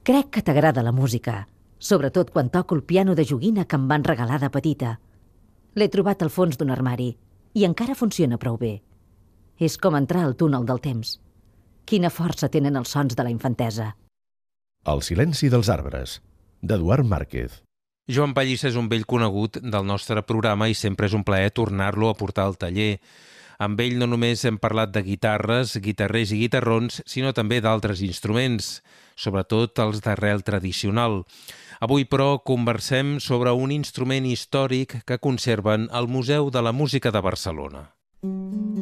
Crec que t'agrada la música, sobretot quan toco el piano de joguina que em van regalar de petita. L'he trobat al fons d'un armari i encara funciona prou bé. És com entrar al túnel del temps. Quina força tenen els sons de la infantesa. El silenci dels arbres, d'Eduard Márquez. Joan Pallissa és un vell conegut del nostre programa i sempre és un plaer tornar-lo a portar al taller. Amb ell no només hem parlat de guitarres, guitarrers i guitarrons, sinó també d'altres instruments, sobretot els d'arrel tradicional. Avui, però, conversem sobre un instrument històric que conserven al Museu de la Música de Barcelona.